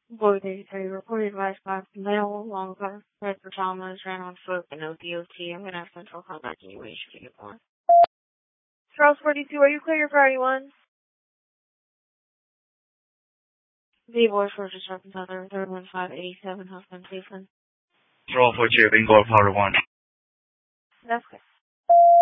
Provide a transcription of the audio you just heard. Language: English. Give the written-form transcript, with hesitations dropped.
Boyd 83 reported advice male long car for Thomas ran on foot but no DOT. I'm gonna have central contact anyway, should get more. Charles 42, are you clear for anyone? The voice for Disruption Other 31587 Huffman Cleveland. Control 42, Bingo Powder 1. That's good.